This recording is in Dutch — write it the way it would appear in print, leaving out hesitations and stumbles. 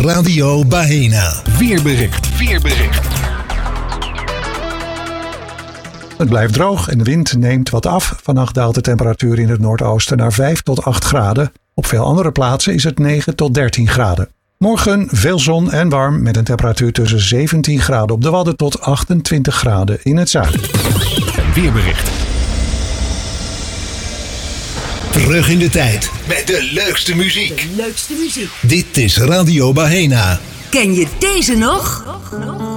Radio Baena. Weerbericht. Het blijft droog en de wind neemt wat af. Vannacht daalt de temperatuur in het noordoosten naar 5 tot 8 graden. Op veel andere plaatsen is het 9 tot 13 graden. Morgen veel zon en warm met een temperatuur tussen 17 graden op de Wadden tot 28 graden in het zuiden. Weerbericht. Terug in de tijd met de leukste muziek. De leukste muziek. Dit is Radio Baena. Ken je deze nog?